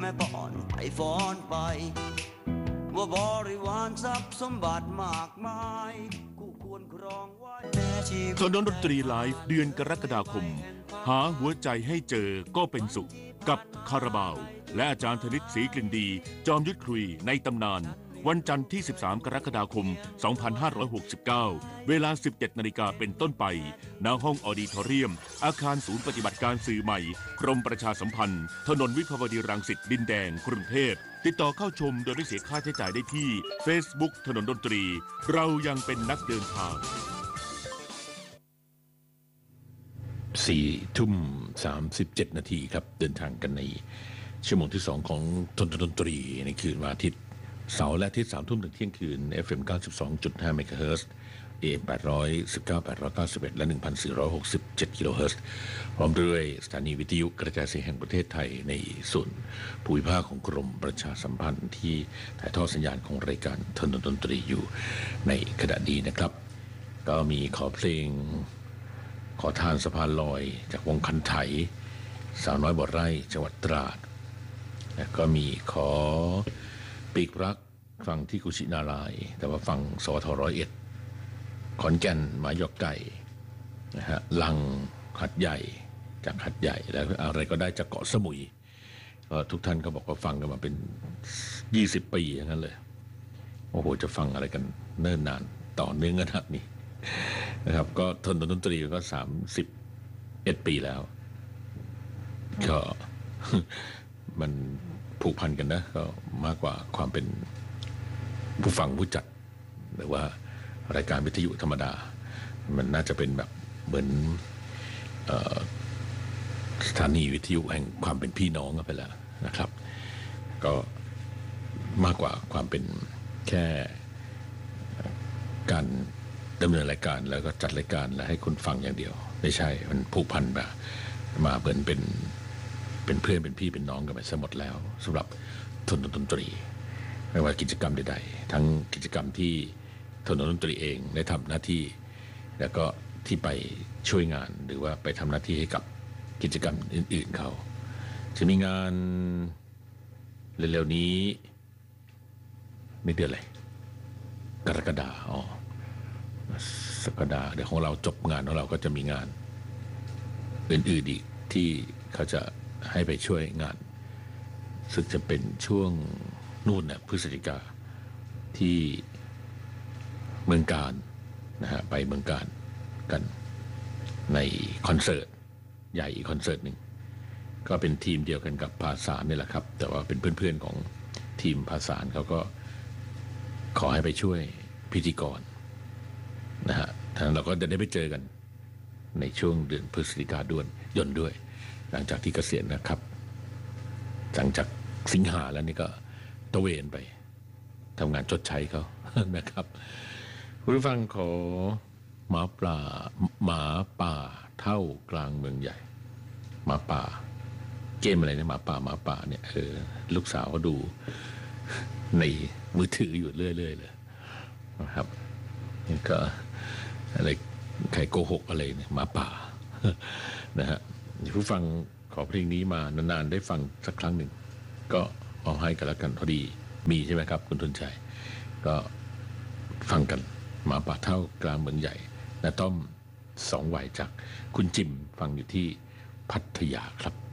ม่ป้อนไปฟ้อนไปว่าบริวารทรัพย์สมบัติมากมายคู่ควรครองไว้ถนนดนตรีไลฟ์เดือนกรกฎาคมหาหัวใจให้เจอก็เป็นสุขกับคาราบาวและอาจารย์ธนิตศรีกลิ่นดีจอมยุทธคุยในตำนานวันจันทร์ที่13กรกฎาคม2569เวลา 17 นาฬิกาเป็นต้นไปณห้องออดิทอเรียมอาคารศูนย์ปฏิบัติการสื่อใหม่กรมประชาสัมพันธ์ถนนวิภาวดีรังสิตดินแดงกรุงเทพติดต่อเข้าชมโดยไม่เสียค่าใช้จ่ายได้ที่ Facebook ถนนดนตรีเรายังเป็นนักเดินทาง 4:37 นาทีครับเดินทางกันในชั่วโมงที่2ของถนนดนตรีในคืนวันอาทิตย์เสาร์และอาทิตย์ 3 ทุ่มถึงเที่ยงคืน FM 92.5 เมกะเฮิรตซ์ AM 819 891 และ 1,467 กิโลเฮิรตซ์พร้อมด้วยสถานีวิทยุกระจายเสียงแห่งประเทศไทยในส่วนภูมิภาคของกรมประชาสัมพันธ์ที่ถ่ายทอดสัญญาณของรายการถนนดนตรีอยู่ในขณะนี้นะครับก็มีขอเพลงขอทานสะพานลอยจากวงคันไถสาวน้อยบ่อไร่จังหวัดตราดแล้วก็มีขอปีกรักฟังที่กุชินารายแต่ว่าฟังสวท101ขอนแก่นหมายอกไก่นะฮะลังหัดใหญ่จากหัดใหญ่แล้วอะไรก็ได้จากเกาะสมุยทุกท่านก็บอกว่าฟังกันมาเป็น20 ปีอย่างนั้นเลยโอ้โหจะฟังอะไรกันเนิ่นนานต่อเนื่องขนาดนี้นะครับก็ทนดนตรีก็31 ปีแล้วก็ มันผูกพันกันนะก็มากกว่าความเป็นผู้ฟังผู้จัดหรือว่ารายการวิทยุธรรมดามันน่าจะเป็นแบบเหมือนสถานีวิทยุแห่งความเป็นพี่น้องกันไปแล้วนะครับก็มากกว่าความเป็นแค่การดำเนินรายการแล้วก็จัดรายการแล้วให้คุณฟังอย่างเดียวไม่ใช่มันผูกพันแบบมาเหมือนเป็นเพื่อนเป็นพี่เป็นน้องกันไปซะหมดแล้วสำหรับถนนดนตรีไม่ว่ากิจกรรมใดๆทั้งกิจกรรมที่ถนนดนตรีเองได้ทำหน้าที่แล้วก็ที่ไปช่วยงานหรือว่าไปทำหน้าที่ให้กับกิจกรรมอื่นๆเขาจะมีงานเร็วๆนี้ไม่เดือนอะไรกรกฎาคมสัปดาห์เดี๋ยวของเราจบงานของเราก็จะมีงานอื่นๆอีกที่เขาจะให้ไปช่วยงานซึ่งจะเป็นช่วงนู่นเนี่ยพฤศจิกาที่เมืองการนะฮะไปเมืองการกันในคอนเสิร์ตใหญ่คอนเสิร์ตหนึ่งก็เป็นทีมเดียวกันกับภาษานี่แหละครับแต่ว่าเป็นเพื่อนๆของทีมภาษาเขาก็ขอให้ไปช่วยพิธีกรนะฮะทางเราก็จะได้ไปเจอกันในช่วงเดือนพฤศจิกายนด้วยหลังจากที่เกษียณนะครับหลังจากสิงหาแล้วนี่ก็ตะเวนไปทำงานชดใช้เขา นะครับคุณผู้ฟังขอหมาป่าเท่ากลางเมืองใหญ่หมาป่าเกมอะไรเนี่ยหมาป่าเนี่ยลูกสาวเขาดูในมือถืออยู่เรื่อยๆเลยนะครับนี่ก็อะไรใครโกหกอะไรเนี่ยหมาป่า นะฮะผู้ฟังขอเพลงนี้มานานๆได้ฟังสักครั้งหนึ่งก็เอาให้กันแล้วกันพอดีมีใช่ไหมครับคุณทุนชัยก็ฟังกันหมาป่าเท่ากลางเมืองใหญ่นะต้อม2 วัยจากคุณจิมฟังอยู่ที่พัทยาครับ